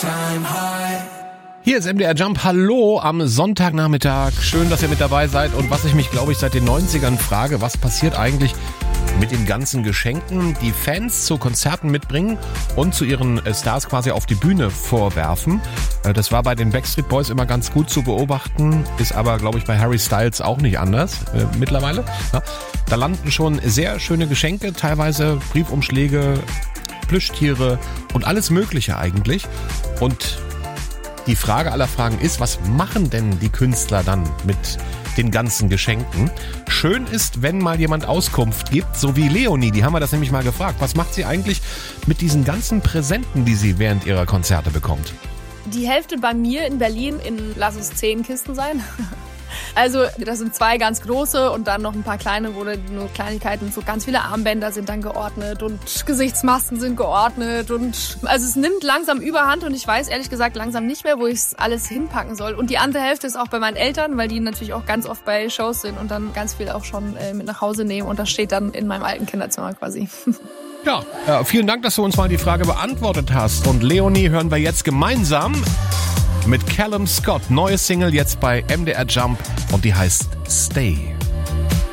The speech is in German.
Hier ist MDR Jump. Hallo am Sonntagnachmittag. Schön, dass ihr mit dabei seid. Und was ich mich, glaube ich, seit den 90ern frage, was passiert eigentlich mit den ganzen Geschenken, die Fans zu Konzerten mitbringen und zu ihren Stars quasi auf die Bühne vorwerfen. Das war bei den Backstreet Boys immer ganz gut zu beobachten, ist aber, glaube ich, bei Harry Styles auch nicht anders mittlerweile. Ja, da landen schon sehr schöne Geschenke, teilweise Briefumschläge, Plüschtiere und alles Mögliche eigentlich. Und die Frage aller Fragen ist, was machen denn die Künstler dann mit den ganzen Geschenken? Schön ist, wenn mal jemand Auskunft gibt, so wie Leonie, die haben wir das nämlich mal gefragt. Was macht sie eigentlich mit diesen ganzen Präsenten, die sie während ihrer Konzerte bekommt? Die Hälfte bei mir in Berlin lass es 10 Kisten sein. Also das sind 2 ganz große und dann noch ein paar kleine, wo nur Kleinigkeiten, so ganz viele Armbänder sind dann geordnet und Gesichtsmasken sind geordnet und also es nimmt langsam Überhand und ich weiß ehrlich gesagt langsam nicht mehr, wo ich es alles hinpacken soll. Und die andere Hälfte ist auch bei meinen Eltern, weil die natürlich auch ganz oft bei Shows sind und dann ganz viel auch schon mit nach Hause nehmen und das steht dann in meinem alten Kinderzimmer quasi. Ja, vielen Dank, dass du uns mal die Frage beantwortet hast. Und Leonie hören wir jetzt gemeinsam mit Callum Scott. Neue Single jetzt bei MDR Jump und die heißt Stay.